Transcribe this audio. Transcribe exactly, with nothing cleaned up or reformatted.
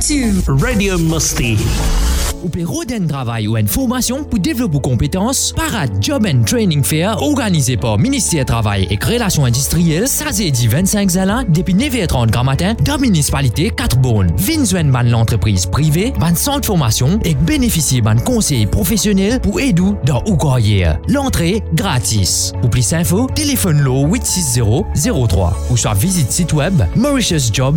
to Radio Musty. Ou peut roden travail ou une formation pour développer compétences Parade Job and Training Fair organisé par Ministère Travail et Relations Industrielles samedi vingt-cinq juin depuis neuf heures trente grand matin dans municipalité Quatre-Bornes. Vin joindre ban l'entreprise privée, ban centre de formation et bénéficier ban conseil professionnel pour aider dans ou carrière. L'entrée gratis. Pour plus d'infos, téléphone lo huit six zéro zéro trois ou soit visite site web mauritius jobs